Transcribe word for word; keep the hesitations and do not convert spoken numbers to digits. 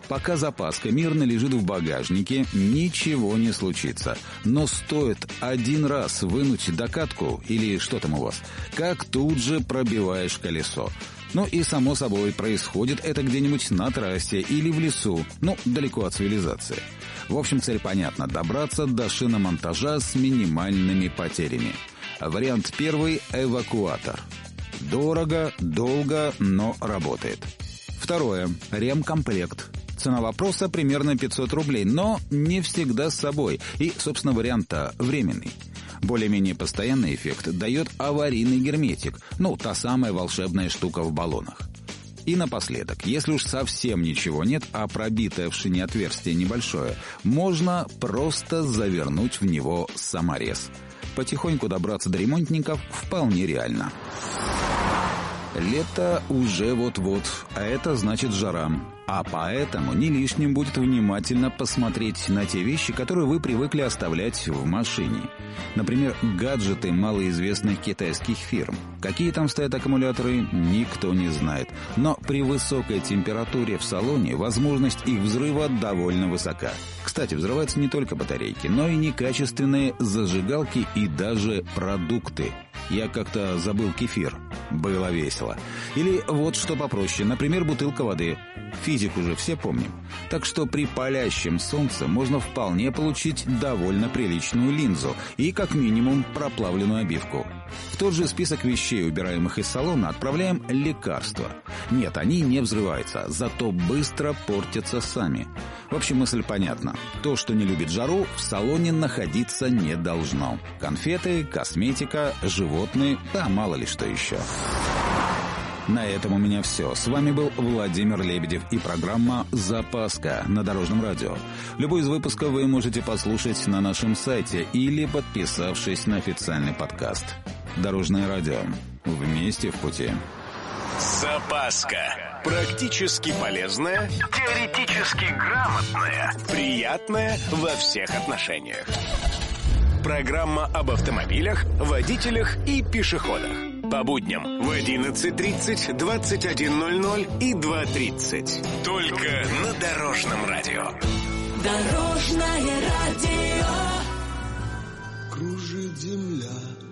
Пока запаска мирно лежит в багажнике, ничего не случится. Но стоит один раз вынуть докатку, или что там у вас, как тут же пробиваешь колесо. Ну и, само собой, происходит это где-нибудь на трассе или в лесу, ну, далеко от цивилизации. В общем, цель понятна – добраться до шиномонтажа с минимальными потерями. Вариант первый – эвакуатор. Дорого, долго, но работает. Второе – ремкомплект. Цена вопроса примерно пятьсот рублей, но не всегда с собой. И, собственно, вариант-то временный. Более-менее постоянный эффект дает аварийный герметик. Ну, та самая волшебная штука в баллонах. И напоследок, если уж совсем ничего нет, а пробитое в шине отверстие небольшое, можно просто завернуть в него саморез. Потихоньку добраться до ремонтников вполне реально. Лето уже вот-вот, а это значит жара. А поэтому не лишним будет внимательно посмотреть на те вещи, которые вы привыкли оставлять в машине. Например, гаджеты малоизвестных китайских фирм. Какие там стоят аккумуляторы, никто не знает. Но при высокой температуре в салоне возможность их взрыва довольно высока. Кстати, взрываются не только батарейки, но и некачественные зажигалки и даже продукты. Я как-то забыл кефир. Было весело. Или вот что попроще, например, бутылка воды. Физику же все помним. Так что при палящем солнце можно вполне получить довольно приличную линзу и как минимум проплавленную обивку. В тот же список вещей, убираемых из салона, отправляем лекарства. Нет, они не взрываются, зато быстро портятся сами. В общем, мысль понятна. То, что не любит жару, в салоне находиться не должно. Конфеты, косметика, животные, да мало ли что еще. На этом у меня все. С вами был Владимир Лебедев и программа «Запаска» на Дорожном радио. Любой из выпусков вы можете послушать на нашем сайте или подписавшись на официальный подкаст. Дорожное радио. Вместе в пути. Запаска. Практически полезная, теоретически грамотная, приятная во всех отношениях. Программа об автомобилях, водителях и пешеходах. По будням в одиннадцать тридцать, двадцать один ноль ноль и два тридцать. Только на Дорожном радио. Дорожное радио. Кружит земля